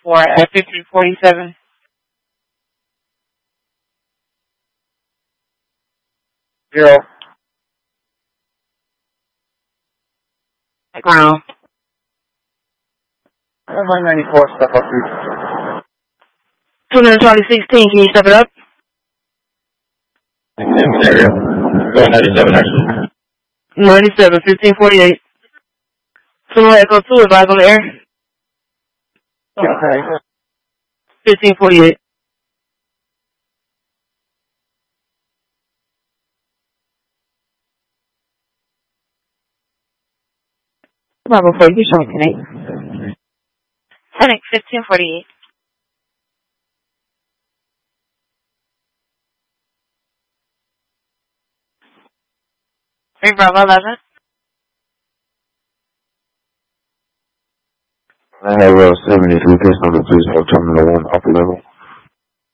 4 at 1547. Zero. Ground. 194, step up, please. 216, can you step it up? Area. Go 97, actually. 97, 1548. Similar Echo 2, advise on the air. Okay. 1548. Bravo 4, you showing tonight. Fennec 1548. Bravo 11. I have 73 case number, please, hold terminal 1, upper level.